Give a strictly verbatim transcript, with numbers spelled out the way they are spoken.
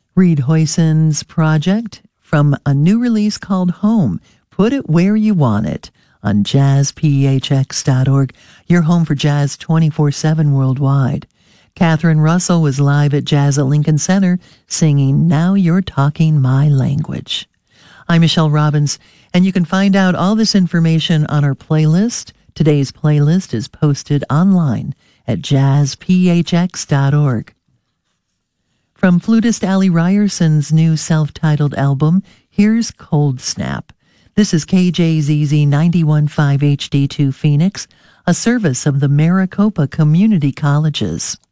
Reed Hoyson's project from a new release called Home. Put it where you want it on jazz p h x dot org, your home for jazz twenty-four seven worldwide. Catherine Russell was live at Jazz at Lincoln Center singing Now You're Talking My Language. I'm Michelle Robbins, and you can find out all this information on our playlist. Today's playlist is posted online at jazz p h x dot org. From flutist Ali Ryerson's new self-titled album, here's Cold Snap. This is K J Z Z ninety-one point five H D two Phoenix, a service of the Maricopa Community Colleges.